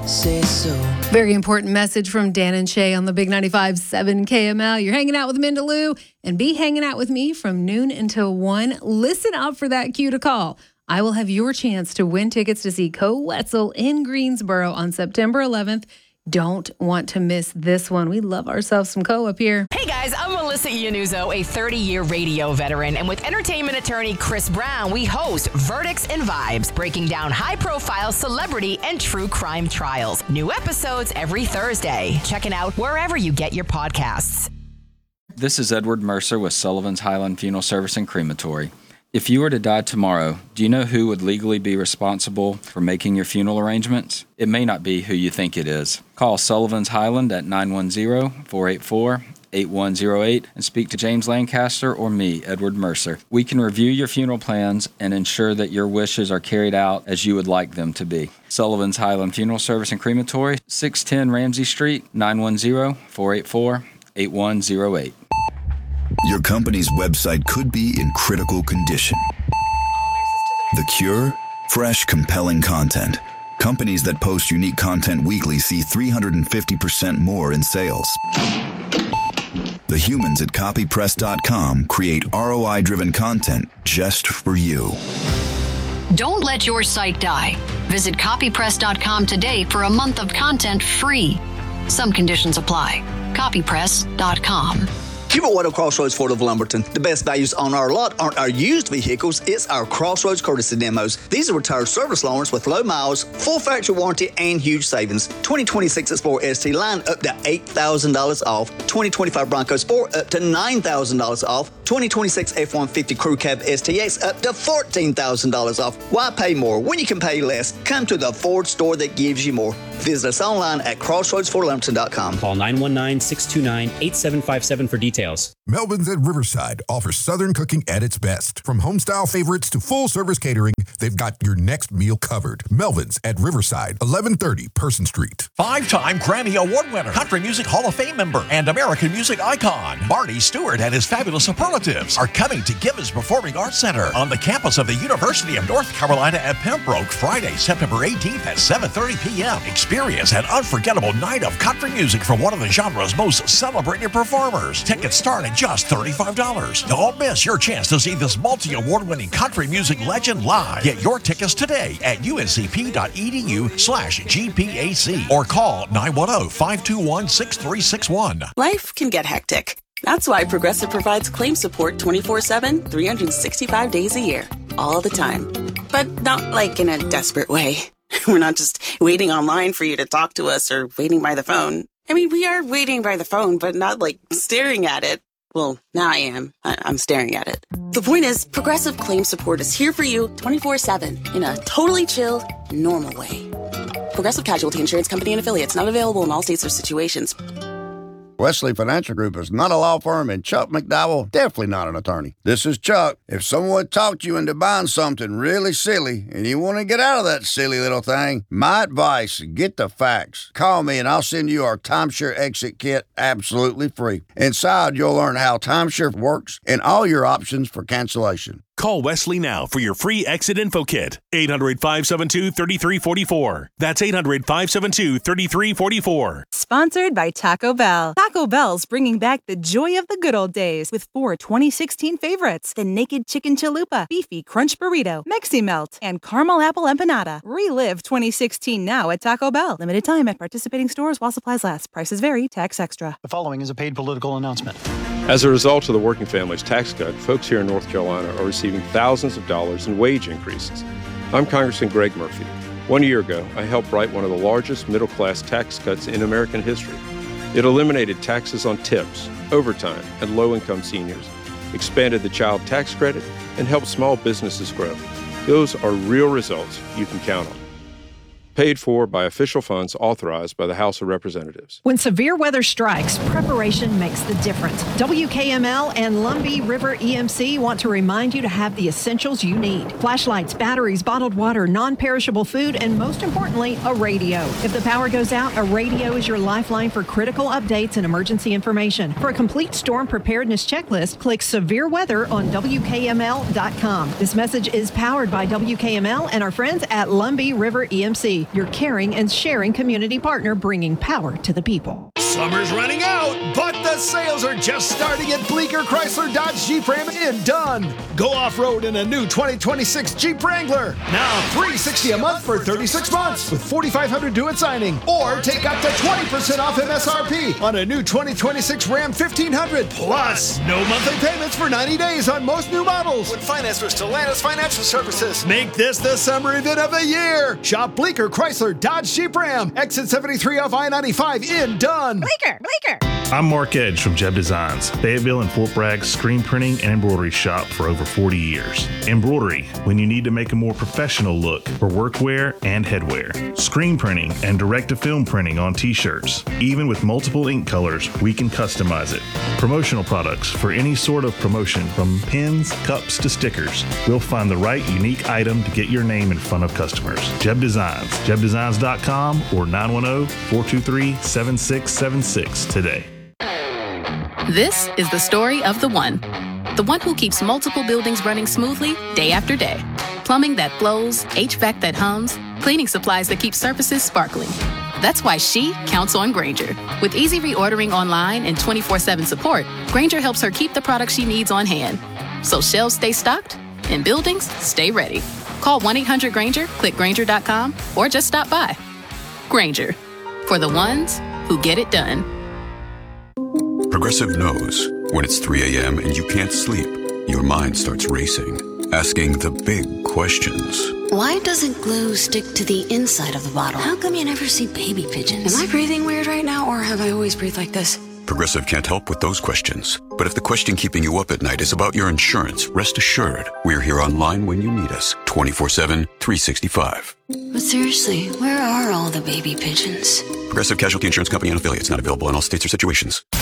say so. Very important message from Dan and Shay on the Big 95.7 KML. You're hanging out with Mindaloo and be hanging out with me from noon until 1. Listen up for that cue to call. I will have your chance to win tickets to see Koe Wetzel in Greensboro on September 11th. Don't want to miss this one. We love ourselves some Koe up here. Hey guys, I'm Melissa Iannuzzo, a 30-year radio veteran, and with entertainment attorney Chris Brown, we host Verdicts and Vibes, breaking down high-profile celebrity and true crime trials. New episodes every Thursday. Check it out wherever you get your podcasts. This is Edward Mercer with Sullivan's Highland Funeral Service and Crematory. If you were to die tomorrow, do you know who would legally be responsible for making your funeral arrangements? It may not be who you think it is. Call Sullivan's Highland at 910-484-8108 and speak to James Lancaster or me, Edward Mercer. We can review your funeral plans and ensure that your wishes are carried out as you would like them to be. Sullivan's Highland Funeral Service and Crematory, 610 Ramsey Street, 910-484-8108. Your company's website could be in critical condition. The cure? Fresh, compelling content. Companies that post unique content weekly see 350% more in sales. The humans at copypress.com create ROI-driven content just for you. Don't let your site die. Visit copypress.com today for a month of content free. Some conditions apply. Copypress.com. Hubert White Crossroads Ford of Lumberton. The best values on our lot aren't our used vehicles, it's our Crossroads courtesy demos. These are retired service loaners with low miles, full factory warranty, and huge savings. 2026 Explorer ST line up to $8,000 off. 2025 Bronco Sport up to $9,000 off. 2026 F-150 Crew Cab STX up to $14,000 off. Why pay more when you can pay less? Come to the Ford store that gives you more. Visit us online at crossroadsfordlumpton.com. Call 919-629-8757 for details. Melvin's at Riverside offers Southern cooking at its best. From homestyle favorites to full-service catering, they've got your next meal covered. Melvin's at Riverside, 1130 Person Street. 5-time Grammy Award winner, Country Music Hall of Fame member, and American music icon Marty Stewart and his fabulous superlatives are coming to Gibbons Performing Arts Center on the campus of the University of North Carolina at Pembroke, Friday, September 18th at 7:30 p.m. Experience an unforgettable night of country music from one of the genre's most celebrated performers. Tickets start at just $35. Don't miss your chance to see this multi-award-winning country music legend live. Get your tickets today at uncp.edu/GPAC or call 910-521-6361. Life can get hectic. That's why Progressive provides claim support 24/7, 365 days a year, all the time. But not like in a desperate way. We're not just waiting online for you to talk to us or waiting by the phone. I mean, we are waiting by the phone, but not like staring at it. Well, now I am. I'm staring at it. The point is, Progressive Claim Support is here for you 24/7 in a totally chill, normal way. Progressive Casualty Insurance Company and Affiliates, not available in all states or situations. Wesley Financial Group is not a law firm, and Chuck McDowell definitely not an attorney. This is Chuck. If someone talked you into buying something really silly and you want to get out of that silly little thing, my advice, get the facts. Call me and I'll send you our timeshare exit kit absolutely free. Inside, you'll learn how timeshare works and all your options for cancellation. Call Wesley now for your free exit info kit. 800-572-3344. That's 800-572-3344. Sponsored by Taco Bell. Taco Bell's bringing back the joy of the good old days with 4 2016 favorites. The Naked Chicken Chalupa, Beefy Crunch Burrito, Mexi Melt, and Caramel Apple Empanada. Relive 2016 now at Taco Bell. Limited time at participating stores while supplies last. Prices vary. Tax extra. The following is a paid political announcement. As a result of the Working Families Tax Cut, folks here in North Carolina are receiving thousands of dollars in wage increases. I'm Congressman Greg Murphy. 1 year ago, I helped write one of the largest middle-class tax cuts in American history. It eliminated taxes on tips, overtime, and low-income seniors, expanded the child tax credit, and helped small businesses grow. Those are real results you can count on. Paid for by official funds authorized by the House of Representatives. When severe weather strikes, preparation makes the difference. WKML and Lumbee River EMC want to remind you to have the essentials you need. Flashlights, batteries, bottled water, non-perishable food, and most importantly, a radio. If the power goes out, a radio is your lifeline for critical updates and emergency information. For a complete storm preparedness checklist, click Severe Weather on WKML.com. This message is powered by WKML and our friends at Lumbee River EMC. your caring and sharing community partner bringing power to the people. Summer's running out, but the sales are just starting at Bleecker Chrysler Dodge Jeep Ram in Dunn. Go off-road in a new 2026 Jeep Wrangler. Now $360 a month for 36 months with $4,500 due at signing. Or take up to 20% off MSRP on a new 2026 Ram 1500. Plus, no monthly payments for 90 days on most new models. With finance through Stellantis Financial Services. Make this the summer event of the year. Shop Bleecker Chrysler Dodge Jeep Ram. Exit 73 off I-95 in Dunn. Bleecker. I'm Mark Edge from Jeb Designs, Fayetteville and Fort Bragg's screen printing and embroidery shop for over 40 years. Embroidery, when you need to make a more professional look for workwear and headwear. Screen printing and direct-to-film printing on t-shirts. Even with multiple ink colors, we can customize it. Promotional products for any sort of promotion, from pins, cups to stickers. We'll find the right unique item to get your name in front of customers. Jeb Designs, jebdesigns.com or 910-423-7676 today. This is the story of the one who keeps multiple buildings running smoothly day after day. Plumbing that flows, HVAC that hums, cleaning supplies that keep surfaces sparkling. That's why she counts on Grainger. With easy reordering online and 24/7 support, Grainger helps her keep the products she needs on hand. So shelves stay stocked and buildings stay ready. Call 1-800-GRAINGER, click Grainger.com, or just stop by. Grainger, for the ones who get it done. Progressive knows when it's 3 a.m. and you can't sleep, your mind starts racing, asking the big questions. Why doesn't glue stick to the inside of the bottle? How come you never see baby pigeons? Am I breathing weird right now, or have I always breathed like this? Progressive can't help with those questions. But if the question keeping you up at night is about your insurance, rest assured, we're here online when you need us, 24/7, 365. But seriously, where are all the baby pigeons? Progressive Casualty Insurance Company and affiliates, not available in all states or situations.